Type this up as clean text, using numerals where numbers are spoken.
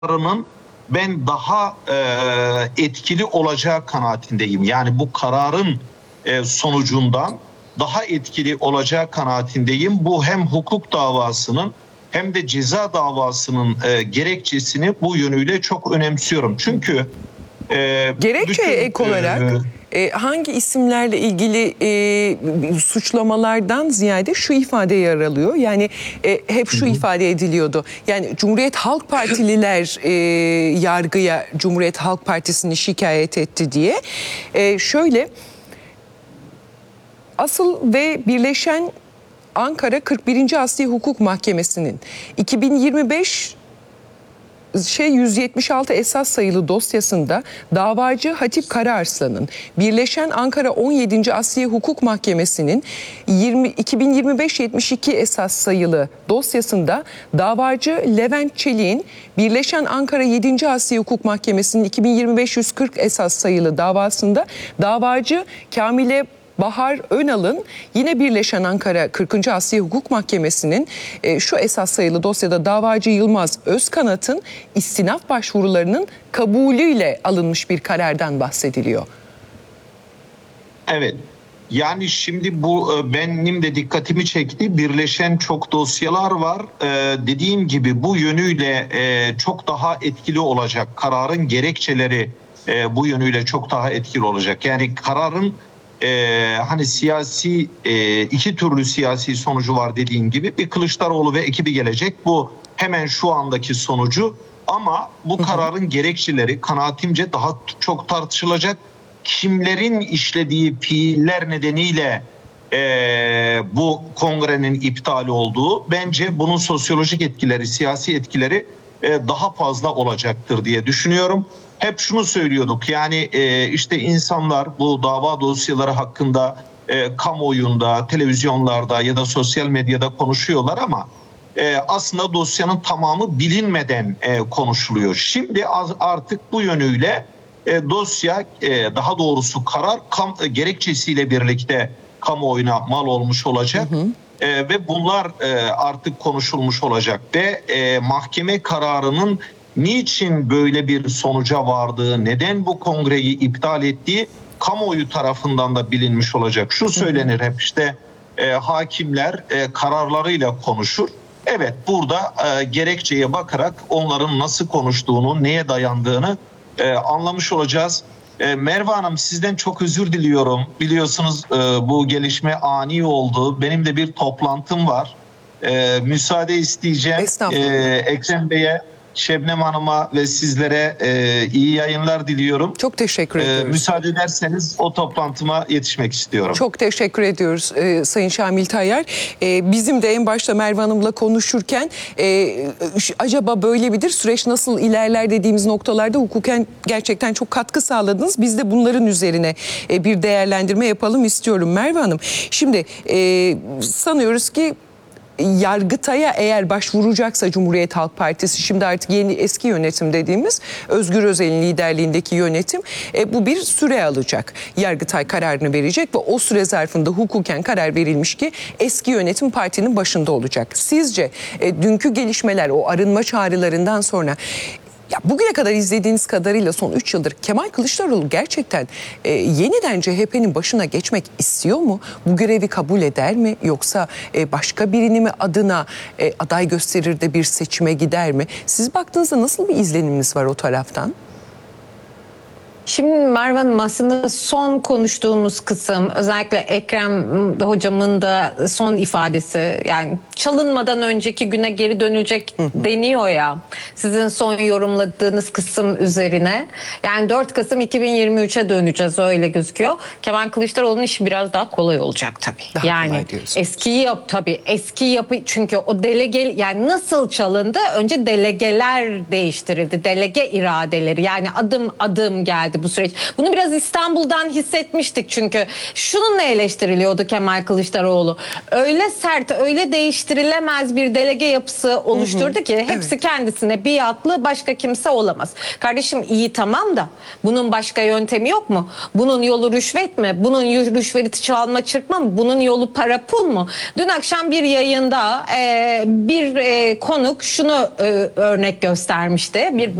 kararının ben daha etkili olacağı kanaatindeyim. Yani bu kararın sonucundan daha etkili olacağı kanaatindeyim. Bu hem hukuk davasının hem de ceza davasının gerekçesini bu yönüyle çok önemsiyorum. Çünkü gerekçe ek olarak hangi isimlerle ilgili suçlamalardan ziyade şu ifade yer alıyor. Yani hep şu ifade ediliyordu. Yani Cumhuriyet Halk Partililer yargıya Cumhuriyet Halk Partisi'ni şikayet etti diye. Şöyle, asıl ve birleşen Ankara 41. Asliye Hukuk Mahkemesi'nin 2025 176 esas sayılı dosyasında davacı Hatip Karaarslan'ın Birleşen Ankara 17. Asliye Hukuk Mahkemesi'nin 2025-72 esas sayılı dosyasında davacı Levent Çelik'in Birleşen Ankara 7. Asliye Hukuk Mahkemesi'nin 2025-140 esas sayılı davasında davacı Kamile Bahar Önal'ın yine Birleşen Ankara 40. Asliye Hukuk Mahkemesi'nin şu esas sayılı dosyada davacı Yılmaz Özkanat'ın istinaf başvurularının kabulüyle alınmış bir karardan bahsediliyor. Evet. Yani şimdi bu benim de dikkatimi çekti. Birleşen çok dosyalar var. Dediğim gibi bu yönüyle çok daha etkili olacak. Kararın gerekçeleri bu yönüyle çok daha etkili olacak. Yani kararın hani siyasi iki türlü siyasi sonucu var dediğim gibi. Bir Kılıçdaroğlu ve ekibi gelecek. Bu hemen şu andaki sonucu, ama bu kararın gerekçeleri kanaatimce daha çok tartışılacak. Kimlerin işlediği fiiller nedeniyle bu kongrenin iptali olduğu, bence bunun sosyolojik etkileri, siyasi etkileri daha fazla olacaktır diye düşünüyorum. Hep şunu söylüyorduk, yani işte insanlar bu dava dosyaları hakkında kamuoyunda, televizyonlarda ya da sosyal medyada konuşuyorlar ama aslında dosyanın tamamı bilinmeden konuşuluyor. Şimdi artık bu yönüyle dosya, daha doğrusu karar gerekçesiyle birlikte kamuoyuna mal olmuş olacak. Ve bunlar artık konuşulmuş olacak ve mahkeme kararının niçin böyle bir sonuca vardığı, neden bu kongreyi iptal ettiği kamuoyu tarafından da bilinmiş olacak. Şu söylenir hep, işte hakimler kararlarıyla konuşur. Evet, burada gerekçeye bakarak onların nasıl konuştuğunu, neye dayandığını anlamış olacağız. Merve Hanım, sizden çok özür diliyorum. Biliyorsunuz bu gelişme ani oldu. Benim de bir toplantım var. Müsaade isteyeceğim. Ekrem Bey'e, Şebnem Hanım'a ve sizlere iyi yayınlar diliyorum. Çok teşekkür ediyoruz. Müsaade ederseniz o toplantıma yetişmek istiyorum. Çok teşekkür ediyoruz Sayın Şamil Tayyar. Bizim de en başta Merve Hanım'la konuşurken acaba böyle midir, süreç nasıl ilerler dediğimiz noktalarda hukuken gerçekten çok katkı sağladınız. Biz de bunların üzerine bir değerlendirme yapalım istiyorum Merve Hanım. Şimdi sanıyoruz ki Yargıtay'a eğer başvuracaksa Cumhuriyet Halk Partisi, şimdi artık eski yönetim dediğimiz Özgür Özel'in liderliğindeki yönetim, bu bir süre alacak. Yargıtay kararını verecek ve o süre zarfında hukuken karar verilmiş ki eski yönetim partinin başında olacak. Sizce dünkü gelişmeler, o arınma çağrılarından sonra, ya bugüne kadar izlediğiniz kadarıyla son 3 yıldır Kemal Kılıçdaroğlu gerçekten yeniden CHP'nin başına geçmek istiyor mu? Bu görevi kabul eder mi? Yoksa başka birini mi adına aday gösterir de bir seçime gider mi? Siz baktığınızda nasıl bir izleniminiz var o taraftan? Şimdi Merve Hanım, aslında son konuştuğumuz kısım, özellikle Ekrem hocamın da son ifadesi, yani çalınmadan önceki güne geri dönülecek deniyor ya, sizin son yorumladığınız kısım üzerine. Yani 4 Kasım 2023'e döneceğiz, öyle gözüküyor. Kemal Kılıçdaroğlu'nun işi biraz daha kolay olacak tabii. Daha yani eski yapı, çünkü o delege, yani nasıl çalındı? Önce delegeler değiştirildi. Delege iradeleri, yani adım adım geldi bu süreç. Bunu biraz İstanbul'dan hissetmiştik çünkü şununla eleştiriliyordu Kemal Kılıçdaroğlu. Öyle sert, öyle değiştirilemez bir delege yapısı oluşturdu ki hepsi kendisine biatlı, başka kimse olamaz. Kardeşim iyi tamam da bunun başka yöntemi yok mu? Bunun yolu rüşvet mi? Bunun rüşveti çalma çırpma mı? Bunun yolu para pul mu? Dün akşam bir yayında bir konuk şunu örnek göstermişti. Bir